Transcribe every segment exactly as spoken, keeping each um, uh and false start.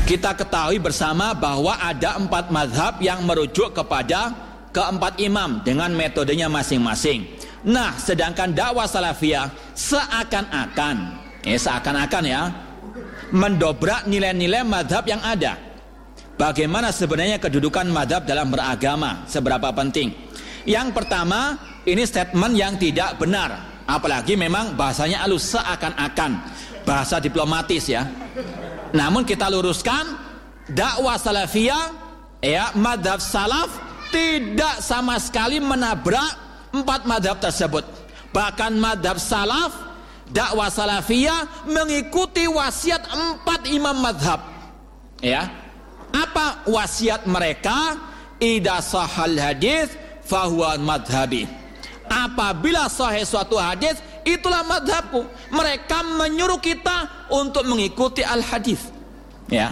Kita ketahui bersama bahwa ada empat mazhab yang merujuk kepada keempat imam dengan metodenya masing-masing. Nah, sedangkan dakwah salafiyah seakan-akan, ya seakan-akan ya, mendobrak nilai-nilai mazhab yang ada. Bagaimana sebenarnya kedudukan mazhab dalam beragama, seberapa penting? Yang pertama, ini statement yang tidak benar, apalagi memang bahasanya halus, seakan-akan, bahasa diplomatis ya. Namun kita luruskan, dakwah salafiyah ya, mazhab salaf tidak sama sekali menabrak empat mazhab tersebut. Bahkan mazhab salaf, dakwah salafiyah mengikuti wasiat empat imam mazhab. Ya, apa wasiat mereka? Idza sahal hadis fahuwa madhabi. Apabila sahih suatu hadis, itulah madhabku. Mereka menyuruh kita untuk mengikuti al-hadis. Ya,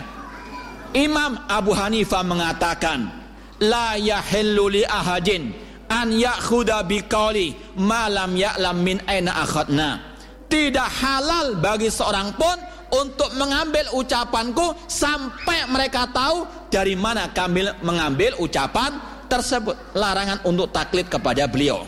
Imam Abu Hanifah mengatakan, la yahillu li ahadin an ya'khudha biqauli ma lam ya'lam min aina akhadna. Tidak halal bagi seorang pun untuk mengambil ucapanku sampai mereka tahu dari mana kami mengambil ucapan tersebut. Larangan untuk taklid kepada beliau.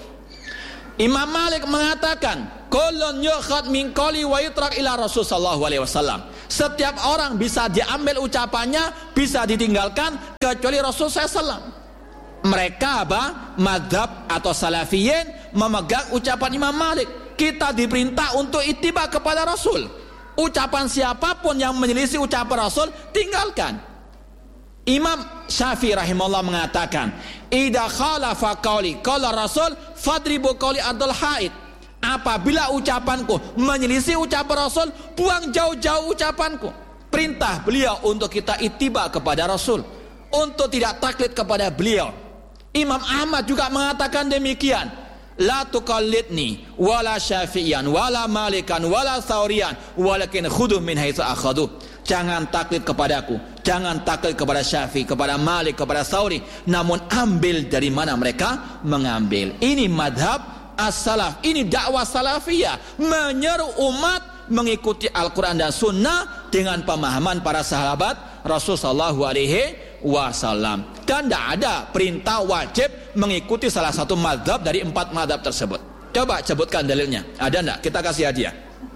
Imam Malik mengatakan, kullun yukhad min qali wa yutrak ila Rasul sallallahu alaihi wasallam. Setiap orang bisa diambil ucapannya, bisa ditinggalkan kecuali Rasul sallallahu alaihi wasallam. Mereka apa? Madhab atau salafiyin memegang ucapan Imam Malik. Kita diperintah untuk ittiba kepada Rasul. Ucapan siapapun yang menyelisih ucapan Rasul, tinggalkan. Imam Syafi'i rahimahullah mengatakan, idza khalafa qauli qala Rasul fadribu qauli ardul haid. Apabila ucapanku menyelisih ucapan Rasul, buang jauh-jauh ucapanku. Perintah beliau untuk kita ittiba kepada Rasul, untuk tidak taklid kepada beliau. Imam Ahmad juga mengatakan demikian, la tuqallidni wala syafi'iyan wala malikan wala tsauriyan walakin khudhu min haitsu akhadhu. Jangan taklid kepadaku, jangan taklid kepada Syafi'i, kepada Malik, kepada Tsauri, namun ambil dari mana mereka mengambil. Ini madhab as-salaf, ini dakwah salafiyah, menyeru umat mengikuti Al-Quran dan Sunnah dengan pemahaman para sahabat Rasul sallallahu alaihi wasallam. Dan tidak ada perintah wajib mengikuti salah satu madhab dari empat madhab tersebut. Coba sebutkan dalilnya, ada tidak? Kita kasih hadiah.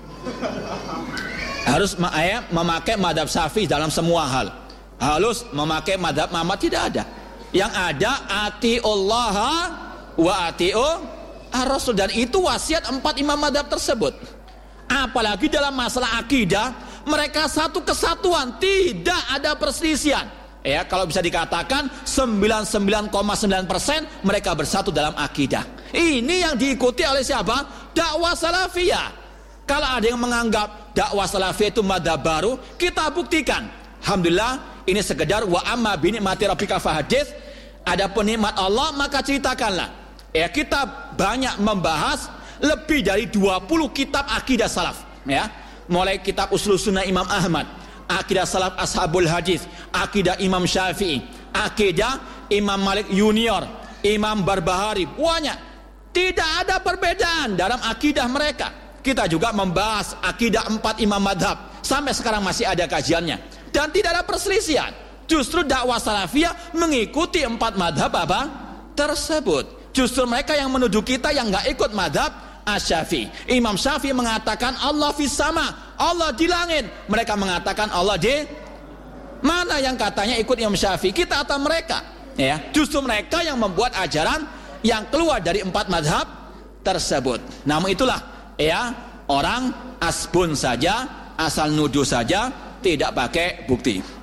Harus memakai madhab Syafi'i dalam semua hal. Harus memakai madhab Ahmad, tidak ada. Yang ada atiullah wa atiu ar-rasul, dan itu wasiat empat imam madhab tersebut. Apalagi dalam masalah akidah, mereka satu kesatuan, tidak ada perselisihan. Ya, kalau bisa dikatakan sembilan puluh sembilan koma sembilan persen mereka bersatu dalam akidah. Ini yang diikuti oleh siapa? Dakwah salafiyah. Kalau ada yang menganggap dakwah salafiyah itu madhab baru, kita buktikan. Alhamdulillah, ini sekedar wa amma bi ni'mati rabbika fahadits. Adapun nikmat Allah maka ceritakanlah. Ya, kita banyak membahas lebih dari dua puluh kitab akidah salaf, ya. Mulai kitab Ushul Sunnah Imam Ahmad, akidah salaf Ashabul Hadis, akidah Imam Syafi'i, akidah Imam Malik Junior, Imam Barbahari, banyak. Tidak ada perbedaan dalam akidah mereka. Kita juga membahas akidah empat imam madhab, sampai sekarang masih ada kajiannya, dan tidak ada perselisihan. Justru dakwah salafiyah mengikuti empat madhab apa tersebut. Justru mereka yang menuduh kita yang nggak ikut madhab Asy-Syafi'i. Imam Syafi'i mengatakan Allah fis sama, Allah di langit. Mereka mengatakan Allah di mana? Yang katanya ikut Imam Syafi'i, kita atau mereka? Ya, justru mereka yang membuat ajaran yang keluar dari empat madhab tersebut. Namun itulah, ya, orang asbun saja, asal nuduh saja, tidak pakai bukti.